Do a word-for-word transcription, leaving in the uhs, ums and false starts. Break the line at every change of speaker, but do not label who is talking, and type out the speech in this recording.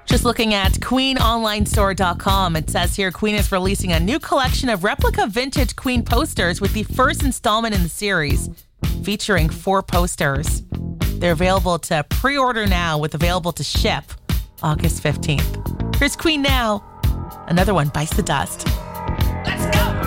Just looking at queen online store dot com, it says here Queen is releasing a new collection of replica vintage Queen posters with the first installment in the series, featuring four posters. They're available to pre-order now with available to ship August fifteenth. Here's Queen now. Another one bites the dust.
Let's go!